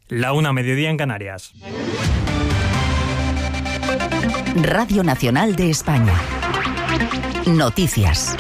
1:00, mediodía en Canarias. Radio Nacional de España. Noticias.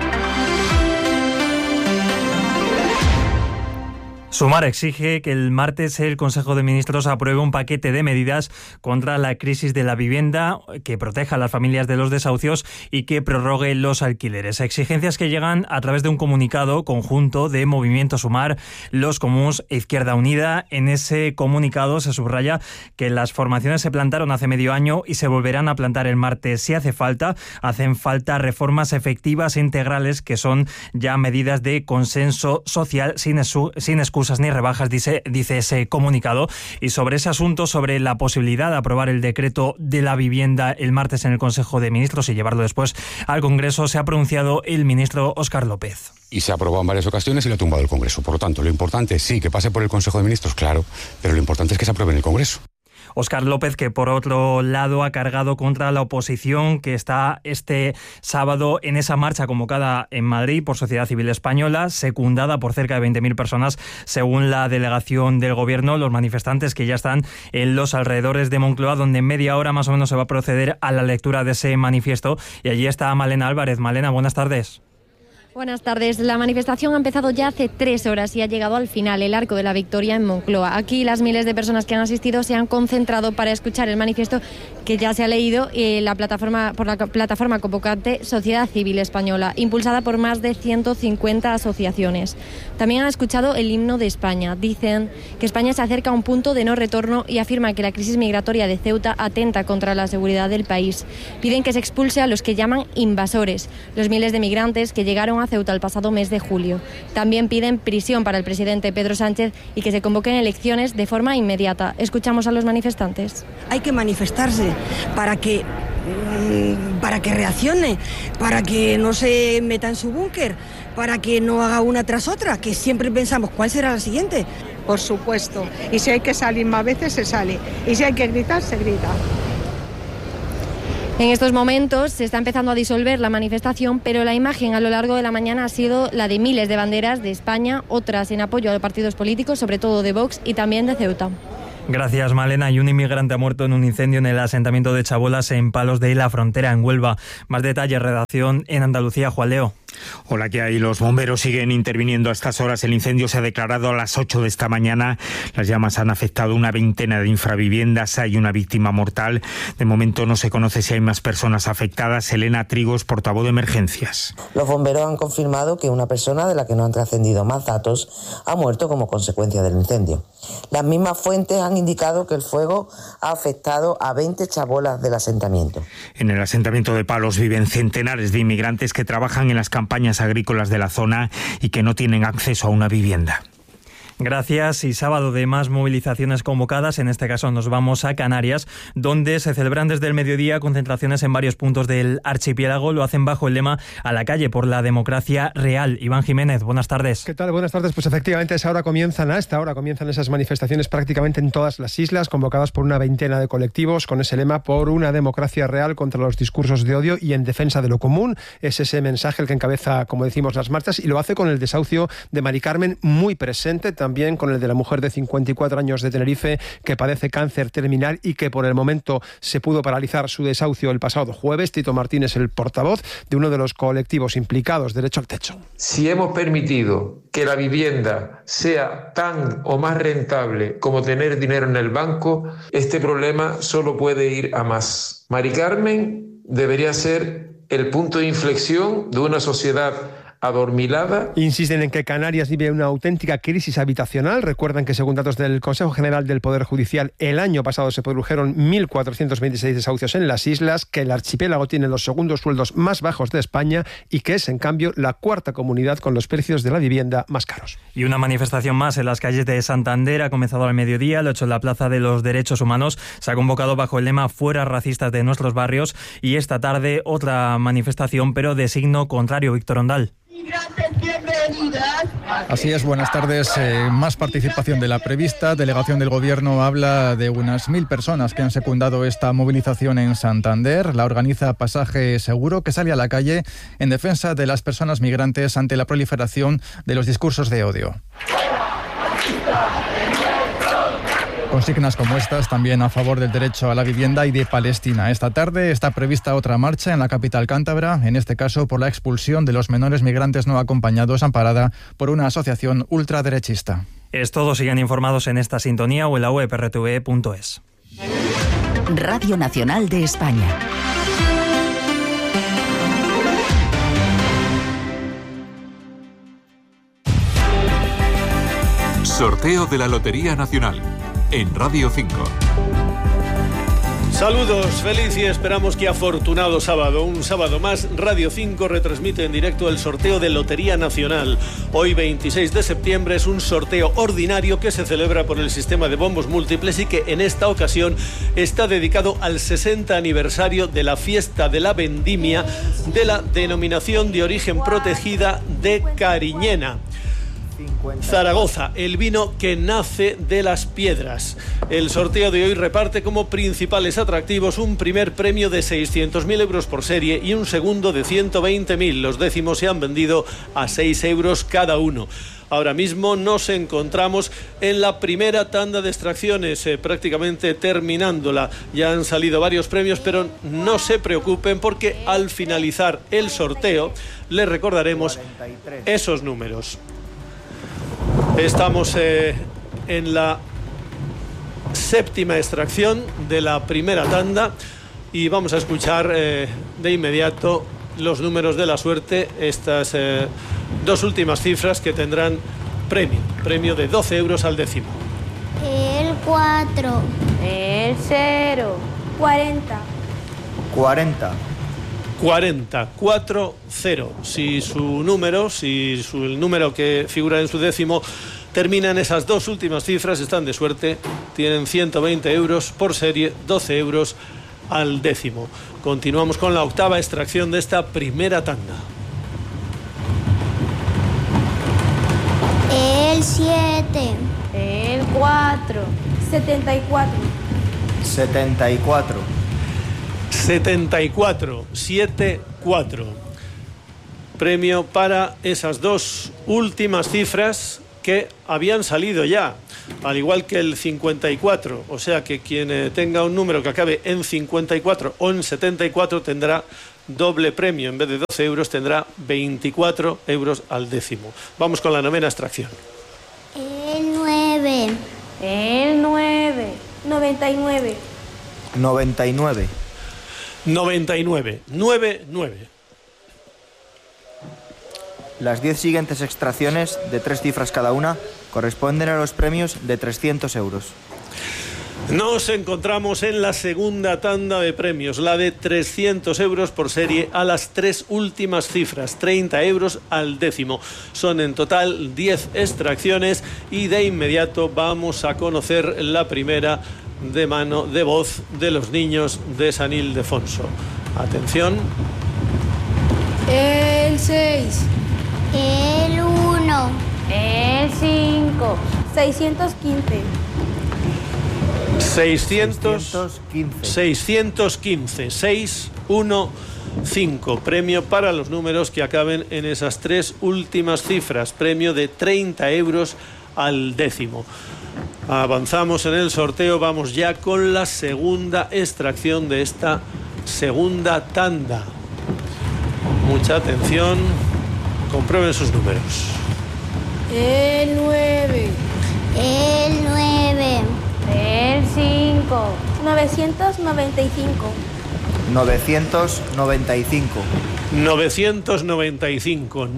Sumar exige que el martes el Consejo de Ministros apruebe un paquete de medidas contra la crisis de la vivienda que proteja a las familias de los desahucios y que prorrogue los alquileres. Exigencias que llegan a través de un comunicado conjunto de Movimiento Sumar, Los Comuns e Izquierda Unida. En ese comunicado se subraya que las formaciones se plantaron hace medio año y se volverán a plantar el martes si hace falta. Hacen falta reformas efectivas e integrales que son ya medidas de consenso social sin excusas ni rebajas, dice ese comunicado. Y sobre ese asunto, sobre la posibilidad de aprobar el decreto de la vivienda el martes en el Consejo de Ministros y llevarlo después al Congreso, se ha pronunciado el ministro Óscar López. Y se ha aprobado en varias ocasiones y lo ha tumbado el Congreso. Por lo tanto, lo importante es sí que pase por el Consejo de Ministros, claro, pero lo importante es que se apruebe en el Congreso. Óscar López, que por otro lado ha cargado contra la oposición que está este sábado en esa marcha convocada en Madrid por Sociedad Civil Española, secundada por cerca de 20.000 personas, según la delegación del Gobierno. Los manifestantes que ya están en los alrededores de Moncloa, donde en media hora más o menos se va a proceder a la lectura de ese manifiesto. Y allí está Malena Álvarez. Malena, buenas tardes. Buenas tardes. La manifestación ha empezado ya hace 3 horas y ha llegado al final, el Arco de la Victoria en Moncloa. Aquí las miles de personas que han asistido se han concentrado para escuchar el manifiesto que ya se ha leído por la plataforma convocante Sociedad Civil Española, impulsada por más de 150 asociaciones. También han escuchado el himno de España. Dicen que España se acerca a un punto de no retorno y afirman que la crisis migratoria de Ceuta atenta contra la seguridad del país. Piden que se expulse a los que llaman invasores, los miles de migrantes que llegaron a Ceuta el pasado mes de julio. También piden prisión para el presidente Pedro Sánchez y que se convoquen elecciones de forma inmediata. Escuchamos a los manifestantes. Hay que manifestarse para que reaccione, para que no se meta en su búnker, para que no haga una tras otra, que siempre pensamos cuál será la siguiente. Por supuesto, y si hay que salir más veces se sale, y si hay que gritar se grita. En estos momentos se está empezando a disolver la manifestación, pero la imagen a lo largo de la mañana ha sido la de miles de banderas de España, otras en apoyo a los partidos políticos, sobre todo de Vox y también de Ceuta. Gracias, Malena. Y un inmigrante ha muerto en un incendio en el asentamiento de Chabolas, en Palos de la Frontera, en Huelva. Más detalles, redacción en Andalucía, Juan Leo. Hola, ¿qué hay? Los bomberos siguen interviniendo a estas horas. El incendio se ha declarado a las 8 de esta mañana. Las llamas han afectado una veintena de infraviviendas. Hay una víctima mortal. De momento no se conoce si hay más personas afectadas. Elena Trigos, portavoz de emergencias. Los bomberos han confirmado que una persona, de la que no han trascendido más datos, ha muerto como consecuencia del incendio. Las mismas fuentes han indicado que el fuego ha afectado a 20 chabolas del asentamiento. En el asentamiento de Palos viven centenares de inmigrantes que trabajan en las campañas agrícolas de la zona y que no tienen acceso a una vivienda. Gracias. Y sábado de más movilizaciones convocadas. En este caso nos vamos a Canarias, donde se celebran desde el mediodía concentraciones en varios puntos del archipiélago. Lo hacen bajo el lema "A la calle por la democracia real". Iván Jiménez, buenas tardes. ¿Qué tal? Buenas tardes. Pues efectivamente a esta hora comienzan esas manifestaciones prácticamente en todas las islas, convocadas por una veintena de colectivos con ese lema "Por una democracia real contra los discursos de odio y en defensa de lo común". Es ese mensaje el que encabeza, como decimos, las marchas, y lo hace con el desahucio de Mari Carmen muy presente, también con el de la mujer de 54 años de Tenerife que padece cáncer terminal y que por el momento se pudo paralizar su desahucio el pasado jueves. Tito Martínez, el portavoz de uno de los colectivos implicados, Derecho al Techo. Si hemos permitido que la vivienda sea tan o más rentable como tener dinero en el banco, este problema solo puede ir a más. Mari Carmen debería ser el punto de inflexión de una sociedad adormilada. Insisten en que Canarias vive una auténtica crisis habitacional. Recuerdan que, según datos del Consejo General del Poder Judicial, el año pasado se produjeron 1.426 desahucios en las islas, que el archipiélago tiene los segundos sueldos más bajos de España y que es, en cambio, la cuarta comunidad con los precios de la vivienda más caros. Y una manifestación más en las calles de Santander ha comenzado al mediodía. Lo ha hecho en la Plaza de los Derechos Humanos. Se ha convocado bajo el lema "Fuera racistas de nuestros barrios". Y esta tarde otra manifestación, pero de signo contrario. Víctor Ondal. Así es, buenas tardes. Más participación de la prevista. Delegación del Gobierno habla de unas 1.000 personas que han secundado esta movilización en Santander. La organiza Pasaje Seguro, que sale a la calle en defensa de las personas migrantes ante la proliferación de los discursos de odio. Consignas como estas también a favor del derecho a la vivienda y de Palestina. Esta tarde está prevista otra marcha en la capital cántabra, en este caso por la expulsión de los menores migrantes no acompañados, amparada por una asociación ultraderechista. Es todo, sigan informados en esta sintonía o en la web rtve.es. Radio Nacional de España. Sorteo de la Lotería Nacional en Radio 5. Saludos, feliz y esperamos que afortunado sábado. Un sábado más, Radio 5 retransmite en directo el sorteo de Lotería Nacional. Hoy, 26 de septiembre, es un sorteo ordinario que se celebra por el sistema de bombos múltiples y que en esta ocasión está dedicado al 60 aniversario de la fiesta de la vendimia de la denominación de origen protegida de Cariñena. Zaragoza, el vino que nace de las piedras. El sorteo de hoy reparte como principales atractivos un primer premio de 600.000 euros por serie y un segundo de 120.000. Los décimos se han vendido a 6 euros cada uno. Ahora mismo nos encontramos en la primera tanda de extracciones, prácticamente terminándola. Ya han salido varios premios, pero no se preocupen porque al finalizar el sorteo les recordaremos esos números. Estamos en la séptima extracción de la primera tanda y vamos a escuchar de inmediato los números de la suerte, estas dos últimas cifras que tendrán premio de 12 euros al décimo. El 4. El 0. 40. 40. 40, 4, 0. Si el número que figura en su décimo termina en esas dos últimas cifras, están de suerte, tienen 120 euros por serie, 12 euros al décimo. Continuamos con la octava extracción de esta primera tanda. El 7. El 4. 74. 74. 74, 7, 4. Premio para esas dos últimas cifras que habían salido ya, al igual que el 54. O sea que quien tenga un número que acabe en 54 o en 74 tendrá doble premio. En vez de 12 euros tendrá 24 euros al décimo. Vamos con la novena extracción. El 9. El 9. 99. 99. 99, 9. Las 10 siguientes extracciones, de 3 cifras cada una, corresponden a los premios de 300 euros. Nos encontramos en la segunda tanda de premios, la de 300 euros por serie a las 3 últimas cifras, 30 euros al décimo. Son en total 10 extracciones y de inmediato vamos a conocer la primera de mano de voz de los niños de San Ildefonso. Atención. El 6. El 1. El 5. 615. 615. 6, 1, 5. Premio para los números que acaben en esas 3 últimas cifras. Premio de 30 euros al décimo. Avanzamos en el sorteo, vamos ya con la segunda extracción de esta segunda tanda. Mucha atención, comprueben sus números. El 9. El 9. El 5. 995. 995. 995.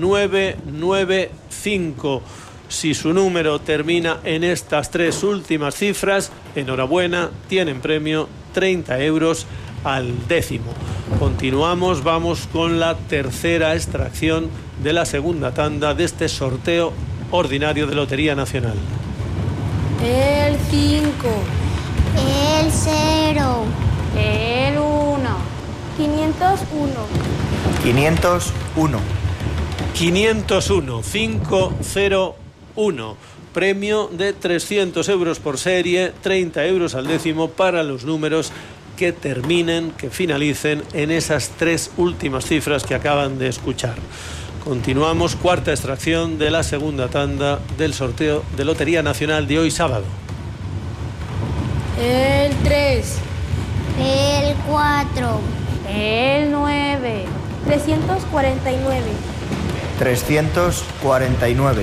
995. Si su número termina en estas 3 últimas cifras, enhorabuena, tienen premio 30 euros al décimo. Continuamos, vamos con la tercera extracción de la segunda tanda de este sorteo ordinario de Lotería Nacional. El 5. El 0. El 1. 501. 501. 501. 501. Premio de 300 euros por serie, 30 euros al décimo para los números que terminen, que finalicen en esas 3 últimas cifras que acaban de escuchar. Continuamos, cuarta extracción de la segunda tanda del sorteo de Lotería Nacional de hoy sábado. El 3. El 4. El 9. 349. 349.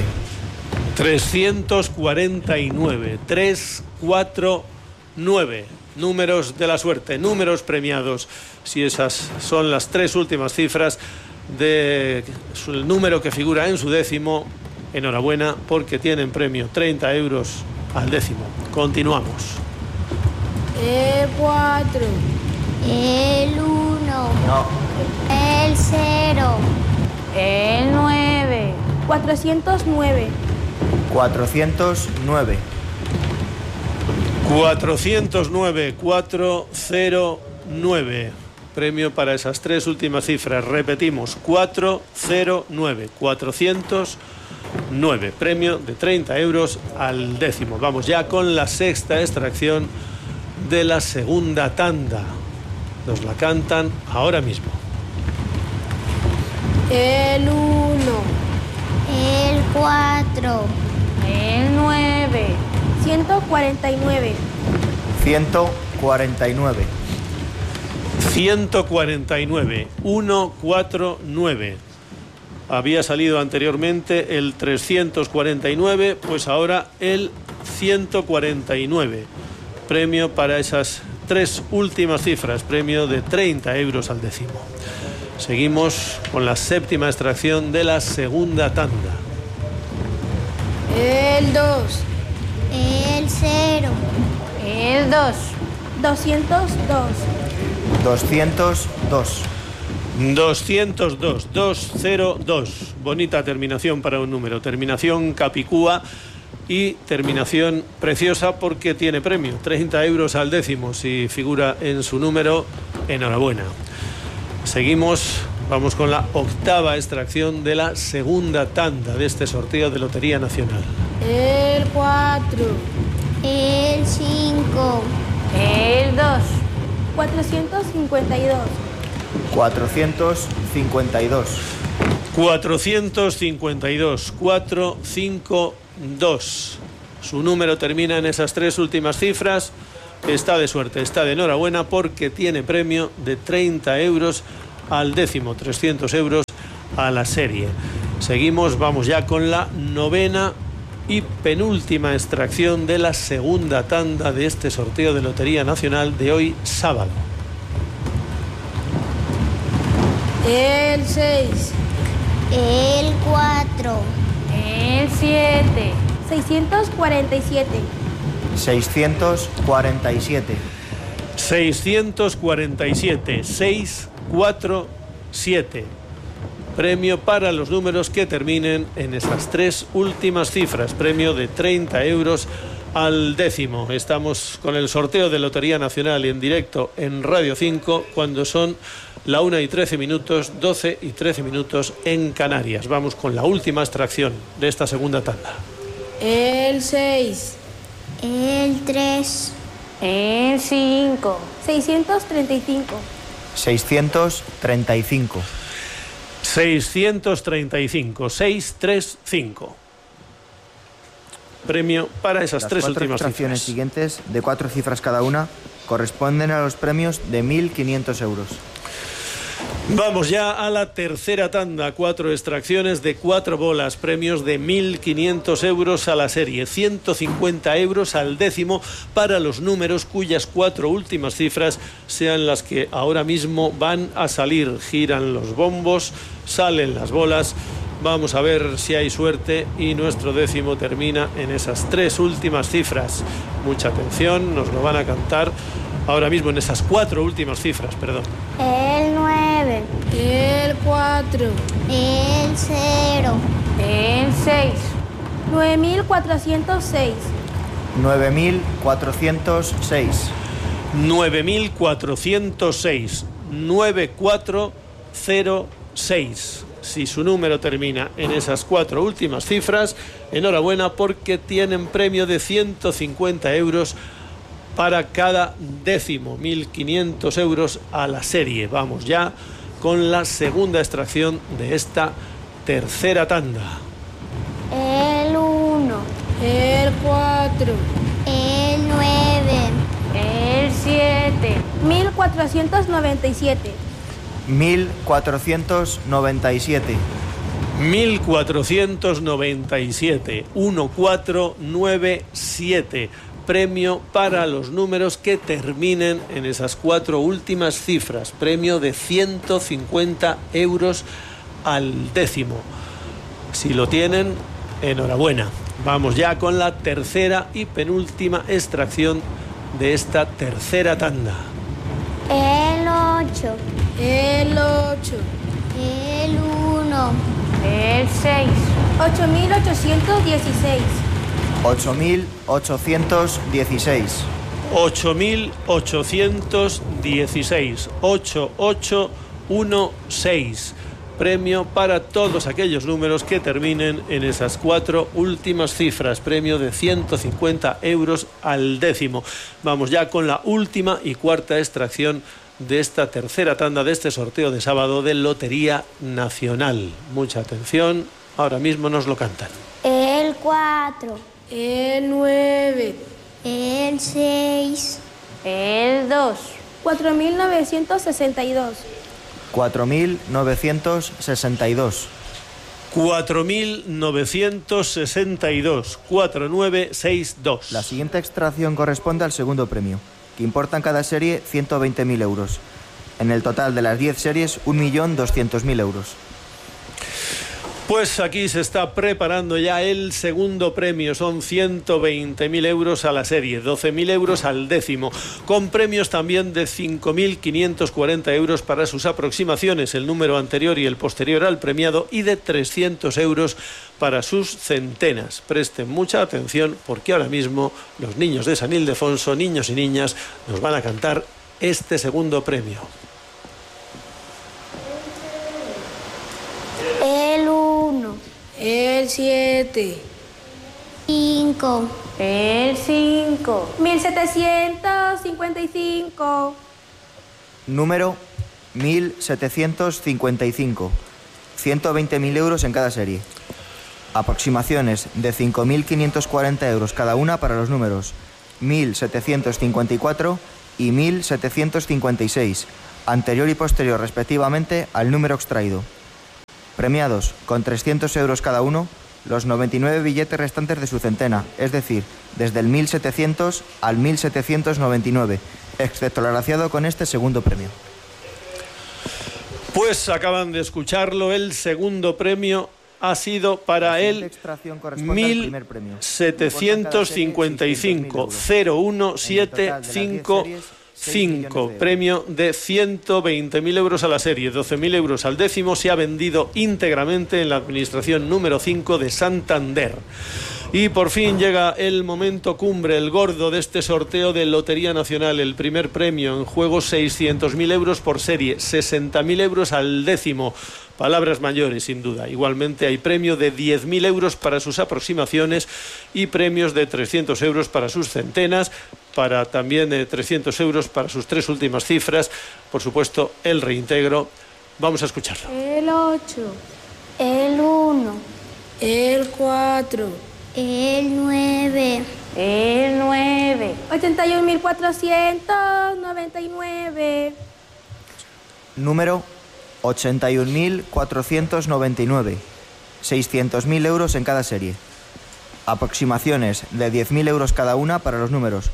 349. 3, 4, 9. Números de la suerte, números premiados. Si esas son las tres últimas cifras del número que figura en su décimo, enhorabuena, porque tienen premio 30 euros al décimo. Continuamos. El 4. El 1. No. El 0. El 9. 409. 409. 409, 409. Premio para esas tres últimas cifras. Repetimos, 409, 409. Premio de 30 euros al décimo. Vamos ya con la sexta extracción de la segunda tanda. Nos la cantan ahora mismo. El 1. El 4. El 9. 149. 149. 149, 149. Había salido anteriormente el 349, pues ahora el 149. Premio para esas tres últimas cifras, premio de 30 euros al décimo. Seguimos con la séptima extracción de la segunda tanda. El 2. El 0. El 2. 202. 202. 202, 202. Bonita terminación para un número. Terminación capicúa y terminación preciosa porque tiene premio. 30 euros al décimo. Si figura en su número, enhorabuena. Seguimos, vamos con la octava extracción de la segunda tanda de este sorteo de Lotería Nacional. El 4. El 5. El 2. 452. 452. 452, 452. Su número termina en esas tres últimas cifras. Está de suerte, está de enhorabuena porque tiene premio de 30 euros al décimo, 300 euros a la serie. Seguimos, vamos ya con la novena y penúltima extracción de la segunda tanda de este sorteo de Lotería Nacional de hoy sábado. El 6. El 4. El 7. 647. 647. 647, 647. Premio para los números que terminen en esas tres últimas cifras. Premio de 30 euros al décimo. Estamos con el sorteo de Lotería Nacional y en directo en Radio 5 cuando son la 1:13 minutos, 12:13 minutos en Canarias. Vamos con la última extracción de esta segunda tanda. El 6. El 3. El 5. 635. 635. 635, 635. Premio para esas Las tres cuatro últimas extracciones cifras. siguientes, de 4 cifras cada una, corresponden a los premios de 1.500 euros. Vamos ya a la tercera tanda, 4 extracciones de 4 bolas, premios de 1.500 euros a la serie, 150 euros al décimo para los números cuyas 4 últimas cifras sean las que ahora mismo van a salir. Giran los bombos, salen las bolas, vamos a ver si hay suerte y nuestro décimo termina en esas 3 últimas cifras. Mucha atención, nos lo van a cantar ahora mismo en esas 4 últimas cifras, perdón. El 9. El 4. El 0. El 6. 9406. 9.406. 9.406. 9406. Si su número termina en esas 4 últimas cifras, enhorabuena porque tienen premio de 150 euros para cada décimo, 1.500 euros a la serie. Vamos ya con la segunda extracción de esta tercera tanda. El 1. El 4. El 9. 1497. 1497. 1497. 1497. Premio para los números que terminen en esas 4 últimas cifras. Premio de 150 euros al décimo. Si lo tienen, enhorabuena. Vamos ya con la tercera y penúltima extracción de esta tercera tanda. El 8. El 8. El 1. El 6. 8816. 8816. 8816. 8816. Premio para todos aquellos números que terminen en esas 4 últimas cifras. Premio de 150 euros al décimo. Vamos ya con la última y cuarta extracción de esta tercera tanda de este sorteo de sábado de Lotería Nacional. Mucha atención, ahora mismo nos lo cantan. El 4. El 9. El 6. El 2. 4962. 4962. 4962. 4962. La siguiente extracción corresponde al segundo premio, que importa en cada serie 120.000 euros. En el total de las 10 series, 1.200.000 euros. Pues aquí se está preparando ya el segundo premio. Son 120.000 euros a la serie, 12.000 euros al décimo, con premios también de 5.540 euros para sus aproximaciones, el número anterior y el posterior al premiado, y de 300 euros para sus centenas. Presten mucha atención porque ahora mismo los niños de San Ildefonso, niños y niñas, nos van a cantar este segundo premio. El 1. El 7. 5. El 5. 1755. Número 1755. 120.000 euros en cada serie. Aproximaciones de 5.540 euros cada una para los números 1754 y 1756, anterior y posterior respectivamente al número extraído. Premiados con 300 euros cada uno, los 99 billetes restantes de su centena, es decir, desde el 1700 al 1799, excepto el agraciado con este segundo premio. Pues acaban de escucharlo, el segundo premio ha sido para el 1755 01755, premio de 120.000 euros a la serie, 12.000 euros al décimo. Se ha vendido íntegramente en la administración número 5 de Santander. Y por fin llega el momento cumbre, el gordo de este sorteo de Lotería Nacional. El primer premio en juego, 600.000 euros por serie, 60.000 euros al décimo. Palabras mayores, sin duda. Igualmente hay premio de 10.000 euros para sus aproximaciones y premios de 300 euros para sus centenas, para también 300 euros para sus 3 últimas cifras. Por supuesto, el reintegro. Vamos a escucharlo. El 8. El 1. El 4. El 9. El 9. 81.499. Número 81.499. 600.000 euros en cada serie. Aproximaciones de 10.000 euros cada una para los números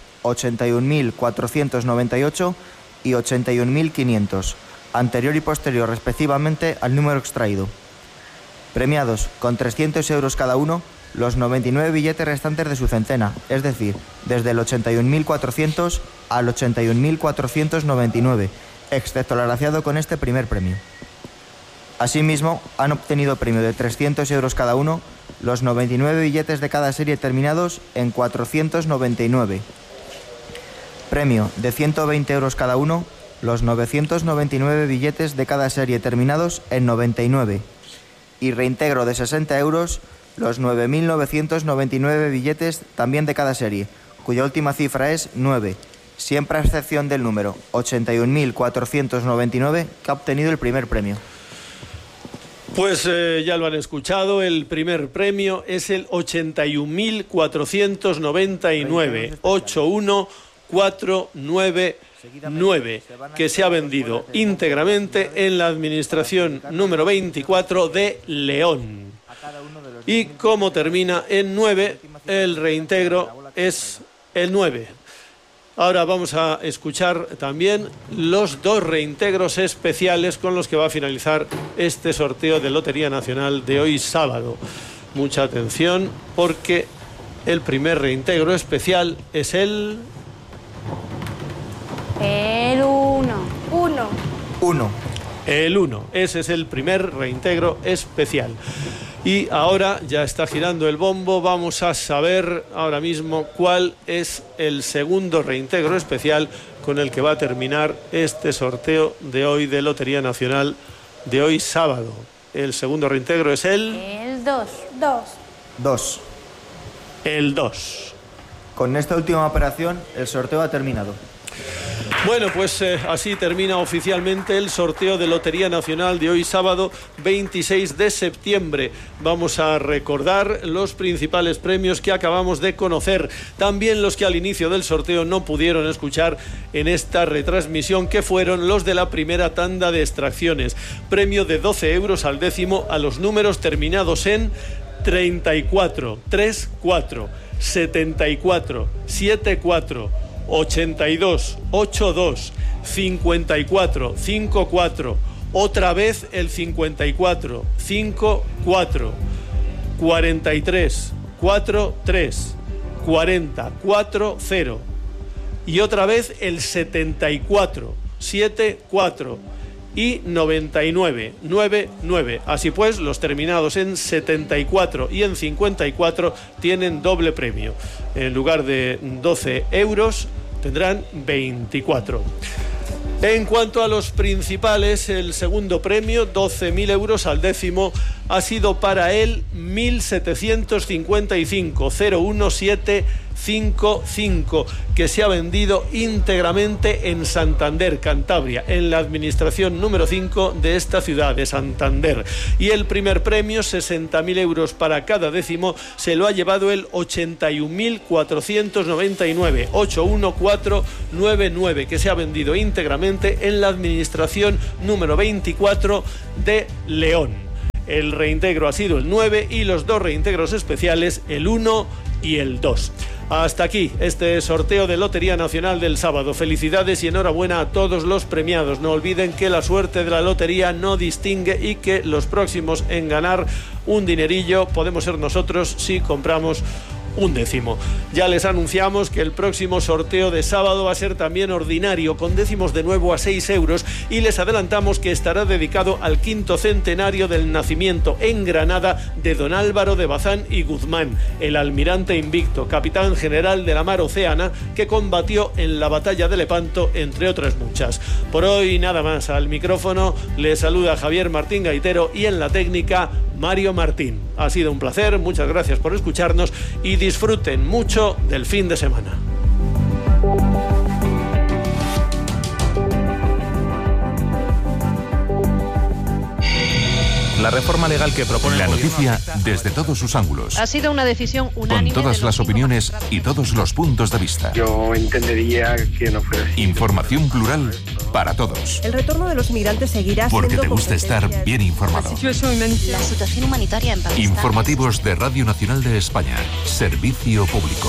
81.498 y 81.500, anterior y posterior respectivamente al número extraído. Premiados con 300 euros cada uno, los 99 billetes restantes de su centena, es decir, desde el 81.400 al 81.499, excepto el agraciado con este primer premio. Asimismo, han obtenido premio de 300 euros cada uno los 99 billetes de cada serie terminados en 499. Premio de 120 euros cada uno los 999 billetes de cada serie terminados en 99. Y reintegro de 60 euros los 9.999 billetes también de cada serie, cuya última cifra es 9, siempre a excepción del número 81.499 que ha obtenido el primer premio. Pues ya lo han escuchado, el primer premio es el 81.499, 499, que se ha vendido íntegramente en la administración número 24 de León. Y como termina en 9, el reintegro es el 9. Ahora vamos a escuchar también los 2 reintegros especiales con los que va a finalizar este sorteo de Lotería Nacional de hoy sábado. Mucha atención, porque el primer reintegro especial es el 1. 1. El 1. Ese es el primer reintegro especial. Y ahora ya está girando el bombo. Vamos a saber ahora mismo cuál es el segundo reintegro especial con el que va a terminar este sorteo de hoy de Lotería Nacional de hoy sábado. El segundo reintegro es el 2. 2. El 2. Con esta última operación, el sorteo ha terminado. Bueno, pues así termina oficialmente el sorteo de Lotería Nacional de hoy sábado 26 de septiembre. Vamos a recordar los principales premios que acabamos de conocer, también los que al inicio del sorteo no pudieron escuchar en esta retransmisión, que fueron los de la primera tanda de extracciones. Premio de 12 euros al décimo a los números terminados en 34, 34, 74, 74, 82, 82, 54, 54, otra vez el 54, 54, 43, 43, 40, 40 y otra vez el 74, 74 y 99, 99. Así pues, los terminados en 74 y en 54 tienen doble premio. En lugar de 12 euros, tendrán 24. En cuanto a los principales, el segundo premio, 12.000 euros al décimo, ha sido para él 1755, 01755, que se ha vendido íntegramente en Santander, Cantabria, en la administración número 5 de esta ciudad de Santander. Y el primer premio, 60.000 euros para cada décimo, se lo ha llevado el 81.499, 81499, que se ha vendido íntegramente en la administración número 24 de León. El reintegro ha sido el 9 y los 2 reintegros especiales, el 1 y el 2. Hasta aquí este sorteo de Lotería Nacional del sábado. Felicidades y enhorabuena a todos los premiados. No olviden que la suerte de la lotería no distingue y que los próximos en ganar un dinerillo podemos ser nosotros si compramos un décimo. Ya les anunciamos que el próximo sorteo de sábado va a ser también ordinario, con décimos de nuevo a 6 euros, y les adelantamos que estará dedicado al 5º centenario del nacimiento en Granada de don Álvaro de Bazán y Guzmán, el almirante invicto, capitán general de la mar Océana, que combatió en la batalla de Lepanto, entre otras muchas. Por hoy nada más. Al micrófono les saluda Javier Martín Gaitero y en la técnica Mario Martín. Ha sido un placer, muchas gracias por escucharnos y disfruten mucho del fin de semana. La reforma legal que propone la noticia desde todos sus ángulos. Ha sido una decisión unánime. Con todas las opiniones y todos los puntos de vista. Yo entendería que no fuera así. Información plural para todos. El retorno de los migrantes seguirá siendo... Porque te gusta estar bien informado. La situación humanitaria en Pakistán. Informativos de Radio Nacional de España. Servicio público.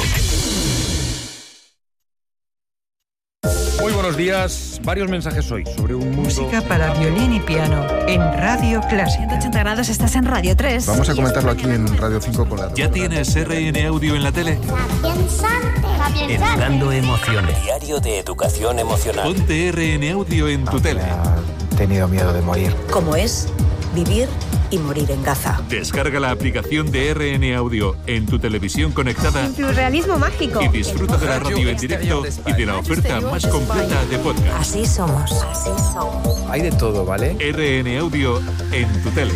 Muy buenos días. Varios mensajes hoy sobre un mundo... Música para violín y piano en Radio Clásica. 180 grados, estás en Radio 3. Vamos a comentarlo aquí en Radio 5 con la... ¿Ya tienes RN Audio en la tele? Educando emociones. Diario de educación emocional. Ponte RN Audio en tu tele. He tenido miedo de morir. ¿Cómo es vivir y morir en Gaza? Descarga la aplicación de RN Audio en tu televisión conectada. Surrealismo mágico. Y disfruta de la radio en directo y de la oferta más completa de podcast. Así somos. Así somos. Hay de todo, ¿vale? RN Audio en tu tele.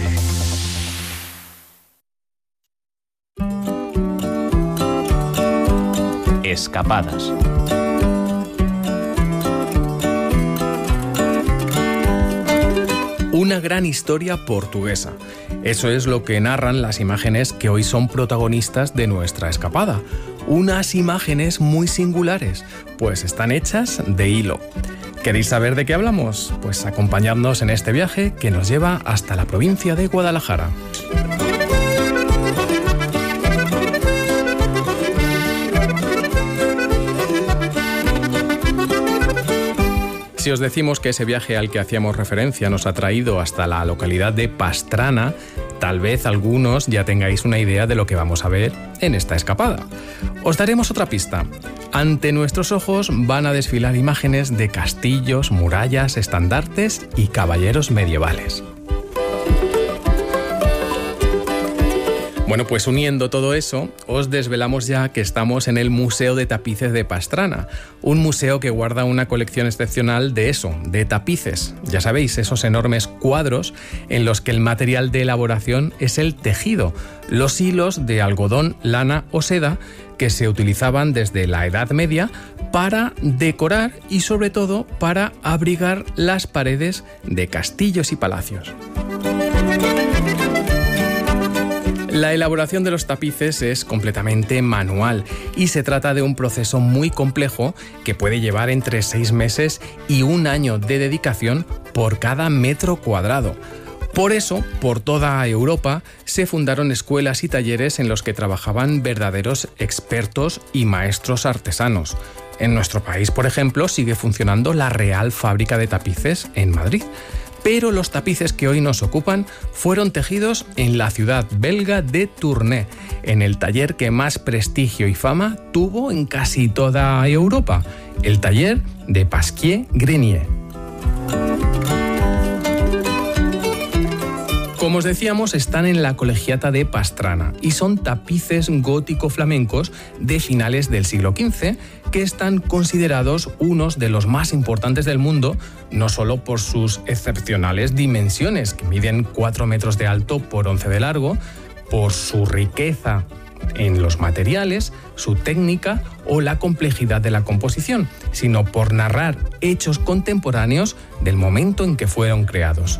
Escapadas. Una gran historia portuguesa. Eso es lo que narran las imágenes que hoy son protagonistas de nuestra escapada. unas imágenes muy singulares, pues están hechas de hilo. ¿Queréis saber de qué hablamos? Pues acompañadnos en este viaje que nos lleva hasta la provincia de Guadalajara. Si os decimos que ese viaje al que hacíamos referencia nos ha traído hasta la localidad de Pastrana, tal vez algunos ya tengáis una idea de lo que vamos a ver en esta escapada. Os daremos otra pista. Ante nuestros ojos van a desfilar imágenes de castillos, murallas, estandartes y caballeros medievales. Bueno, pues uniendo todo eso, os desvelamos ya que estamos en el Museo de Tapices de Pastrana, un museo que guarda una colección excepcional de tapices. Ya sabéis, esos enormes cuadros en los que el material de elaboración es el tejido, los hilos de algodón, lana o seda que se utilizaban desde la Edad Media para decorar y sobre todo para abrigar las paredes de castillos y palacios. La elaboración de los tapices es completamente manual y se trata de un proceso muy complejo que puede llevar entre 6 meses y 1 año de dedicación por cada metro cuadrado. Por eso, por toda Europa, se fundaron escuelas y talleres en los que trabajaban verdaderos expertos y maestros artesanos. En nuestro país, por ejemplo, sigue funcionando la Real Fábrica de Tapices en Madrid. Pero los tapices que hoy nos ocupan fueron tejidos en la ciudad belga de Tournai, en el taller que más prestigio y fama tuvo en casi toda Europa, el taller de Pasquier-Grenier. Como os decíamos, están en la Colegiata de Pastrana y son tapices gótico-flamencos de finales del siglo XV que están considerados unos de los más importantes del mundo, no solo por sus excepcionales dimensiones, que miden 4 metros de alto por 11 de largo, por su riqueza en los materiales, su técnica o la complejidad de la composición, sino por narrar hechos contemporáneos del momento en que fueron creados.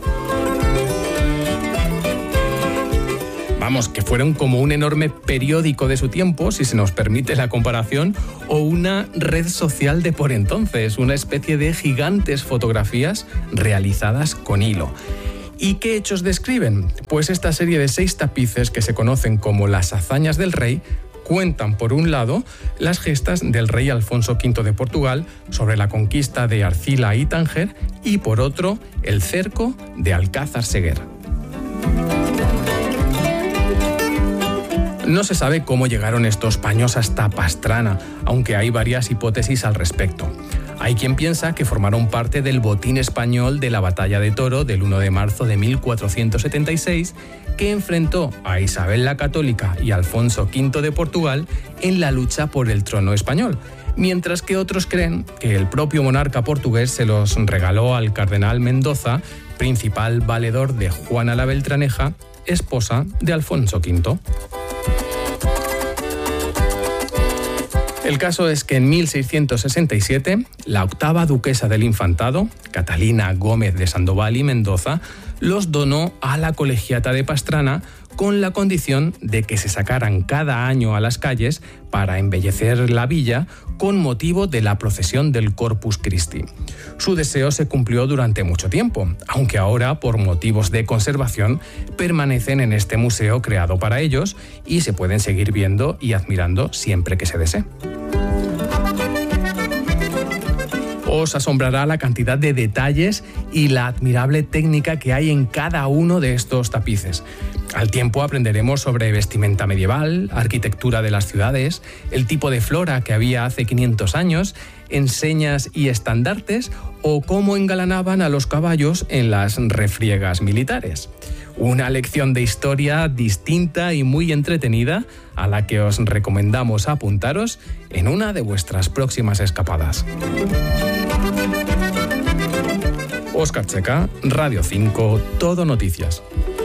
Vamos, que fueron como un enorme periódico de su tiempo, si se nos permite la comparación, o una red social de por entonces, una especie de gigantes fotografías realizadas con hilo. ¿Y qué hechos describen? Pues esta serie de 6 tapices que se conocen como las hazañas del rey cuentan, por un lado, las gestas del rey Alfonso V de Portugal sobre la conquista de Arcila y Tánger y, por otro, el cerco de Alcázar Seguer. No se sabe cómo llegaron estos paños hasta Pastrana, aunque hay varias hipótesis al respecto. Hay quien piensa que formaron parte del botín español de la Batalla de Toro del 1 de marzo de 1476, que enfrentó a Isabel la Católica y Alfonso V de Portugal en la lucha por el trono español, mientras que otros creen que el propio monarca portugués se los regaló al cardenal Mendoza, principal valedor de Juana la Beltraneja, esposa de Alfonso V. El caso es que en 1667, la octava duquesa del Infantado, Catalina Gómez de Sandoval y Mendoza, los donó a la Colegiata de Pastrana con la condición de que se sacaran cada año a las calles para embellecer la villa con motivo de la procesión del Corpus Christi. Su deseo se cumplió durante mucho tiempo, aunque ahora, por motivos de conservación, permanecen en este museo creado para ellos y se pueden seguir viendo y admirando siempre que se desee. Os asombrará la cantidad de detalles y la admirable técnica que hay en cada uno de estos tapices. Al tiempo aprenderemos sobre vestimenta medieval, arquitectura de las ciudades, el tipo de flora que había hace 500 años, enseñas y estandartes o cómo engalanaban a los caballos en las refriegas militares. Una lección de historia distinta y muy entretenida a la que os recomendamos apuntaros en una de vuestras próximas escapadas. Óscar Checa, Radio 5, Todo Noticias.